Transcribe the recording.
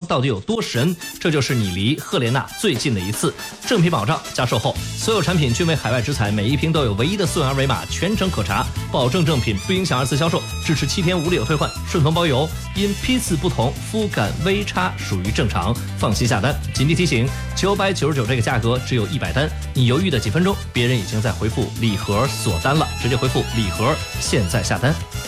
到底有多神？这就是你离赫莲娜最近的一次。正品保障加售后，所有产品均为海外直采，每一瓶都有唯一的溯源二维码，全程可查，保证正品，不影响二次销售，支持7天无理由退换，顺丰包邮。因批次不同，肤感微差属于正常，放心下单。紧急提醒：999这个价格只有100单，你犹豫的几分钟，别人已经在回复礼盒锁单了，直接回复礼盒，现在下单。